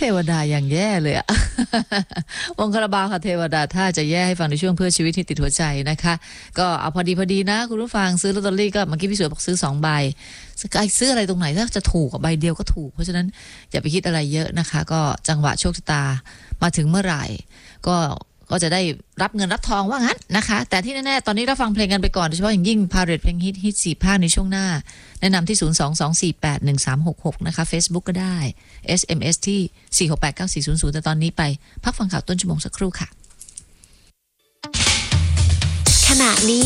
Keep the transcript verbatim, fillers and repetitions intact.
ทวดาอย่างแย่เลยอะ วงคาราบาวค่ะเทวดาถ้าจะแย่ให้ฟังในช่วงเพื่อชีวิตที่ติดหัวใจนะคะก็เอาพอดีพอดีนะคุณผู้ฟังซื้อลอตเตอรี่ก็เมื่อกี้พี่สวยบอกซื้อสองใบซื้ออะไรตรงไหนถ้าจะถูกใบเดียวก็ถูกเพราะฉะนั้นอย่าไปคิดอะไรเยอะนะคะก็จังหวะโชคชะตามาถึงเมื่อไหร่ก็ก็จะได้รับเงินรับทองว่างั้นนะคะแต่ที่แน่ๆตอนนี้เราฟังเพลงกันไปก่อนโดยเฉพาะอย่างยิ่งพาเรทเพลงฮิตฮิตสี่ภาคในช่วงหน้าแนะนำที่ศูนย์ สอง สอง สี่ แปด หนึ่ง สาม หก หกนะคะ Facebook ก็ได้ เอส เอ็ม เอส ที่สี่ หก แปด เก้า สี่ ศูนย์ ศูนย์แต่ตอนนี้ไปพักฟังข่าวต้นชั่วโมงสักครู่ค่ะขณะนี้